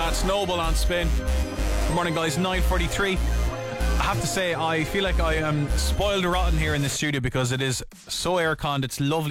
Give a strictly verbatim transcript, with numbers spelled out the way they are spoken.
That's Noble on Spin. Good morning, guys. nine forty-three. I have to say, I feel like I am spoiled rotten here in the studio because it is so air-conned. It's lovely.